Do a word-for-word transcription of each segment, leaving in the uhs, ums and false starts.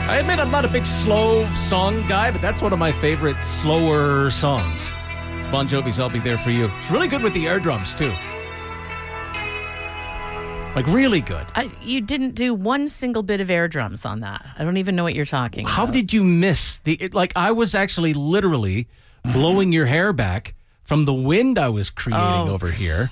I admit I'm not a big slow song guy, but that's one of my favorite slower songs. It's Bon Jovi's I'll Be There For You. It's really good with the air drums, too. Like, really good. I, you didn't do one single bit of air drums on that. I don't even know what you're talking How about. did you miss the... It, like, I was actually literally blowing your hair back from the wind I was creating Oh, over here.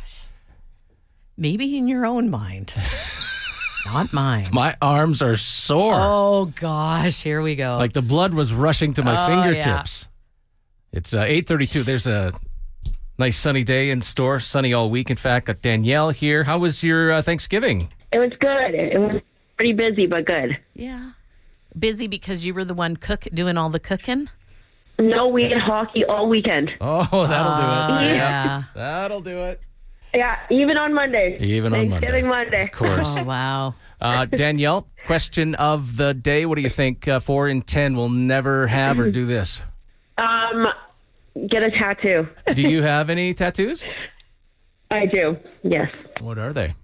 Maybe in your own mind. Not mine. My arms are sore. Oh, gosh. Here we go. Like the blood was rushing to my Oh, fingertips. Yeah. It's uh, eight thirty-two. There's a nice sunny day in store. Sunny all week, in fact. Got Danielle here. How was your uh, Thanksgiving? It was good. It was pretty busy, but good. Yeah. Busy because you were the one cook doing all the cooking? No, we had hockey all weekend. Oh, that'll Oh, do it. yeah. That'll do it. Yeah, even on Monday. Even on Thanksgiving Monday. Monday. Of course. Oh, wow. Uh, Danielle, question of the day. What do you think uh, four in ten will never have or do this? Um, get a tattoo. Do you have any tattoos? I do, yes. What are they?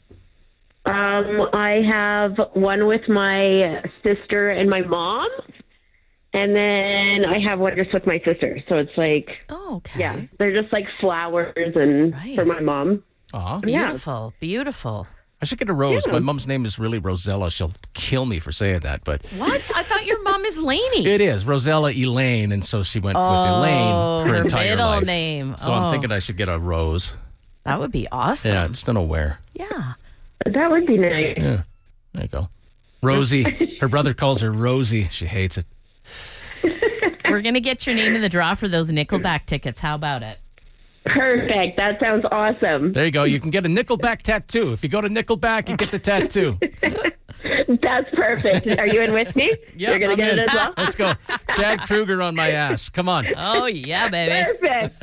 Um, I have one with my sister and my mom, and then I have one just with my sister. So it's like, Oh, okay. yeah, they're just like flowers and Right. for my mom. Aw. Yeah. Beautiful. Beautiful. I should get a rose. Yeah. My mom's name is really Rosella. She'll kill me for saying that, but What? I thought your mom is Laney. it is Rosella Elaine, and so she went Oh, with Elaine her, her entire middle life. name. So Oh. I'm thinking I should get a rose. That would be awesome. Yeah, just don't know where. Yeah. That would be nice. Yeah, there you go. Rosie. Her brother calls her Rosie. She hates it. We're going to get your name in the draw for those Nickelback tickets. How about it? Perfect. That sounds awesome. There you go. You can get a Nickelback tattoo. If you go to Nickelback, you get the tattoo. That's perfect. Are you in with me? Yeah, You're going to I'm get in. it as well? Let's go. Chad Kruger on my ass. Come on. Oh, yeah, baby. Perfect.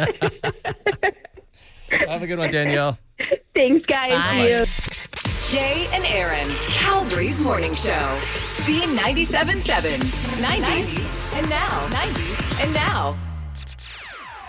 Have a good one, Danielle. Thanks, guys. Bye. See you. Jay and Aaron, Calgary's morning show. C ninety-seven point seven. nineties and now. nineties and now.